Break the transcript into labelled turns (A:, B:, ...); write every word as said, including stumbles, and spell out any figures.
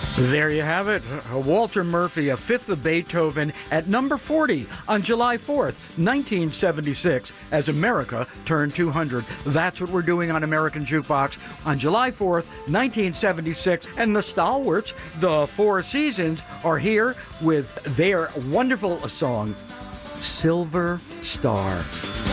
A: There you have it. Walter Murphy, A Fifth of Beethoven, at number forty on July fourth, nineteen seventy-six, as America turned two hundred. That's what we're doing on American Jukebox on July fourth, nineteen seventy-six. And the stalwarts, the Four Seasons, are here with their wonderful song, Silver Star.